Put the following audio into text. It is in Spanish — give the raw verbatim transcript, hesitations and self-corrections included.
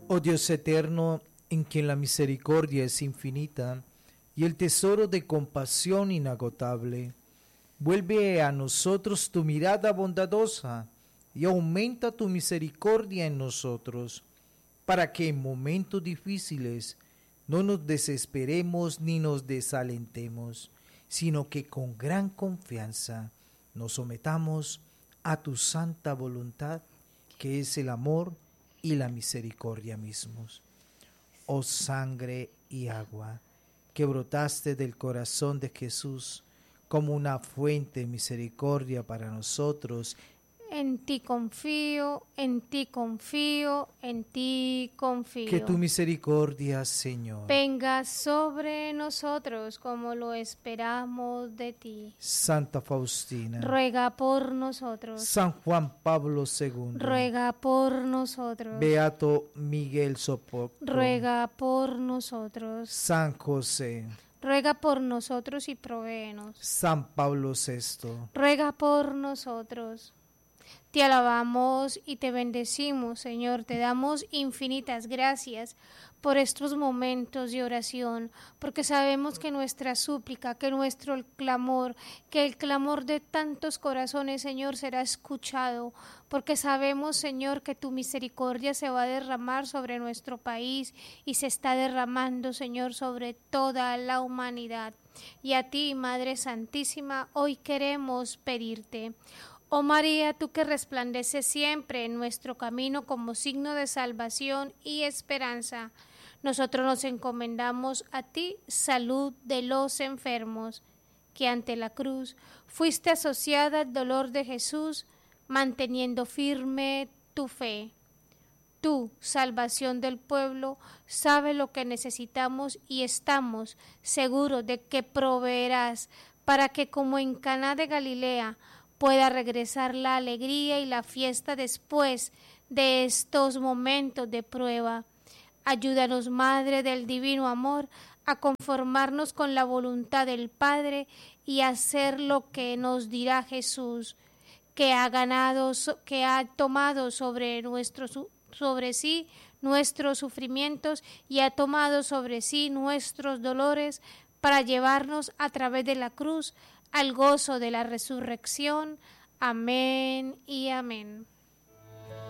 Oh Dios eterno, en quien la misericordia es infinita y el tesoro de compasión inagotable, vuelve a nosotros tu mirada bondadosa y aumenta tu misericordia en nosotros, para que en momentos difíciles no nos desesperemos ni nos desalentemos, sino que con gran confianza nos sometamos a tu santa voluntad, que es el amor y la misericordia mismos. Oh sangre y agua, que brotaste del corazón de Jesús como una fuente de misericordia para nosotros. En ti confío, en ti confío, en ti confío. Que tu misericordia, Señor, venga sobre nosotros como lo esperamos de ti. Santa Faustina, ruega por nosotros. San Juan Pablo segundo, ruega por nosotros. Beato Miguel Sopoclo, ruega por nosotros. San José, ruega por nosotros y provéenos. San Pablo sexto, ruega por nosotros. Te alabamos y te bendecimos, Señor, te damos infinitas gracias por estos momentos de oración, porque sabemos que nuestra súplica, que nuestro clamor, que el clamor de tantos corazones, Señor, será escuchado, porque sabemos, Señor, que tu misericordia se va a derramar sobre nuestro país y se está derramando, Señor, sobre toda la humanidad. Y a ti, Madre Santísima, hoy queremos pedirte. Oh María, tú que resplandeces siempre en nuestro camino como signo de salvación y esperanza, nosotros nos encomendamos a ti, salud de los enfermos, que ante la cruz fuiste asociada al dolor de Jesús, manteniendo firme tu fe. Tú, salvación del pueblo, sabes lo que necesitamos y estamos seguros de que proveerás para que, como en Caná de Galilea, pueda regresar la alegría y la fiesta después de estos momentos de prueba. Ayúdanos, Madre del Divino Amor, a conformarnos con la voluntad del Padre y hacer lo que nos dirá Jesús, que ha ganado, que ha tomado sobre, nuestro, sobre sí nuestros sufrimientos y ha tomado sobre sí nuestros dolores para llevarnos a través de la cruz al gozo de la resurrección. Amén y amén.